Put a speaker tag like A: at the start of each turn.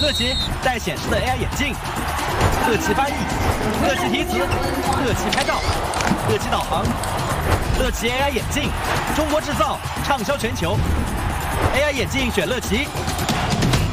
A: 乐奇带显示的 AI 眼镜，乐奇翻译，乐奇提词，乐奇拍照，乐奇导航，乐奇 AI 眼镜，中国制造，畅销全球。AI 眼镜选乐奇。